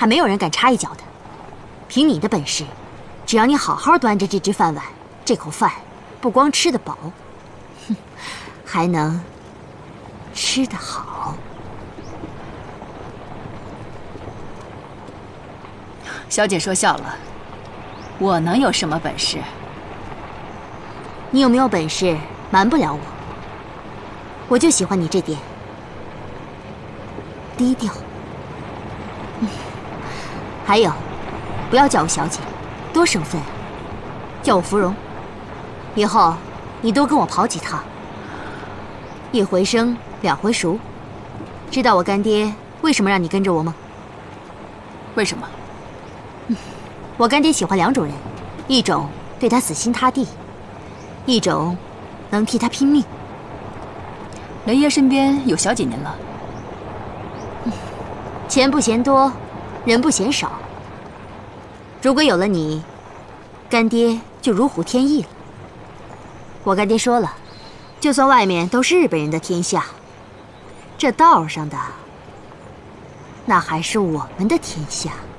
还没有人敢插一脚的。凭你的本事，只要你好好端着这只饭碗，这口饭不光吃得饱，哼，还能吃得好。 小姐说笑了，我能有什么本事？ 你有没有本事瞒不了我？我就喜欢你这点，低调。还有，不要叫我小姐，多生分啊！叫我芙蓉。以后你多跟我跑几趟，一回生两回熟。知道我干爹为什么让你跟着我吗？ 为什么？ 我干爹喜欢两种人，一种对他死心塌地，一种能替他拼命。 雷爷身边有小姐您了。 钱不嫌多，人不嫌少。如果有了你，干爹就如虎添翼了。我干爹说了，就算外面都是日本人的天下，这道上的那还是我们的天下。